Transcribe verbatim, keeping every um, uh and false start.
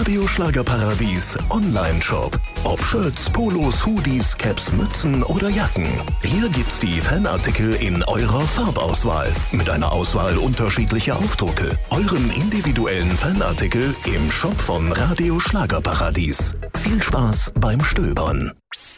Radio Schlagerparadies Online-Shop. Ob Shirts, Polos, Hoodies, Caps, Mützen oder Jacken. Hier gibt's die Fanartikel in eurer Farbauswahl. Mit einer Auswahl unterschiedlicher Aufdrucke. Euren individuellen Fanartikel im Shop von Radio Schlagerparadies. Viel Spaß beim Stöbern.